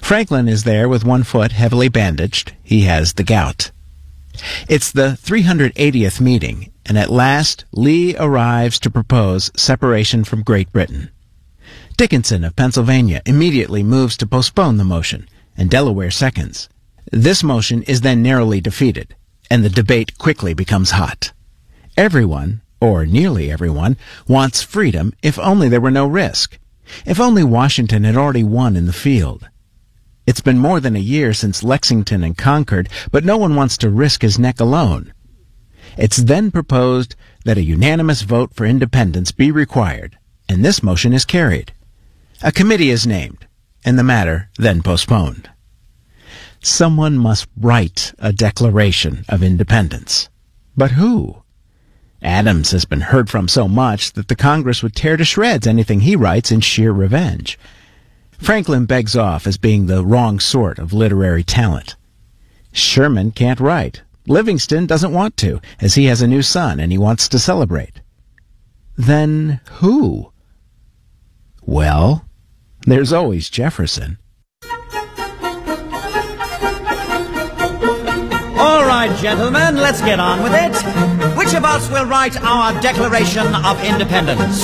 Franklin is there with one foot heavily bandaged. He has the gout. It's the 380th meeting, and at last Lee arrives to propose separation from Great Britain. Dickinson of Pennsylvania immediately moves to postpone the motion, and Delaware seconds. This motion is then narrowly defeated, and the debate quickly becomes hot. Everyone, or nearly everyone, wants freedom if only there were no risk, if only Washington had already won in the field. It's been more than a year since Lexington and Concord, but no one wants to risk his neck alone. It's then proposed that a unanimous vote for independence be required, and this motion is carried. A committee is named, and the matter then postponed. Someone must write a Declaration of Independence. But who? Adams has been heard from so much that the Congress would tear to shreds anything he writes in sheer revenge. Franklin begs off as being the wrong sort of literary talent. Sherman can't write. Livingston doesn't want to, as he has a new son and he wants to celebrate. Then who? Well, there's always Jefferson. All right, gentlemen, let's get on with it. Which of us will write our Declaration of Independence?